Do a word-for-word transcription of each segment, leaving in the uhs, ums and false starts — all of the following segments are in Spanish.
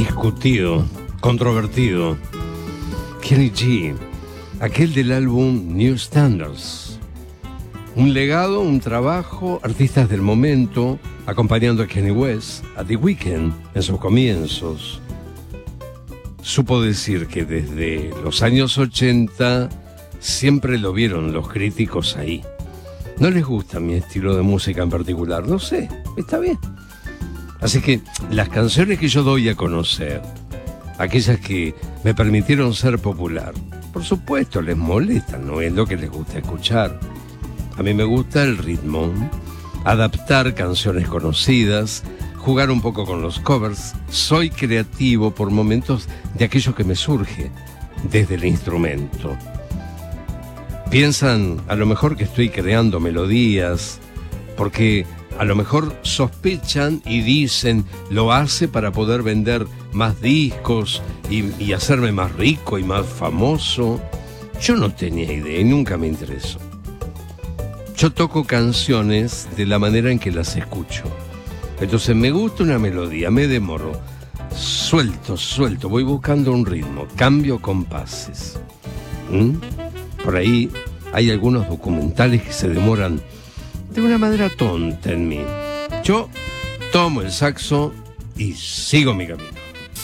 discutido, controvertido. Kenny G, aquel del álbum New Standards. Un legado, un trabajo, artistas del momento, acompañando a Kanye West, a The Weeknd en sus comienzos. Supo decir que desde los años ochenta siempre lo vieron los críticos ahí. No les gusta mi estilo de música en particular, no sé, está bien. Así que las canciones que yo doy a conocer, aquellas que me permitieron ser popular, por supuesto les molestan, no es lo que les gusta escuchar. A mí me gusta el ritmo, adaptar canciones conocidas, jugar un poco con los covers. Soy creativo por momentos de aquello que me surge desde el instrumento. Piensan a lo mejor que estoy creando melodías, porque a lo mejor sospechan y dicen lo hace para poder vender más discos y, y hacerme más rico y más famoso. Yo no tenía idea y nunca me interesó. Yo toco canciones de la manera en que las escucho. Entonces me gusta una melodía, me demoro, suelto, suelto, voy buscando un ritmo, cambio compases. ¿Mm? Por ahí hay algunos documentales que se demoran de una manera tonta en mí. Yo tomo el saxo y sigo mi camino.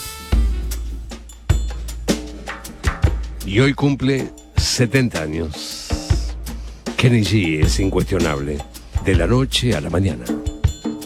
Y hoy cumple setenta años. Kenny G es incuestionable, de la noche a la mañana.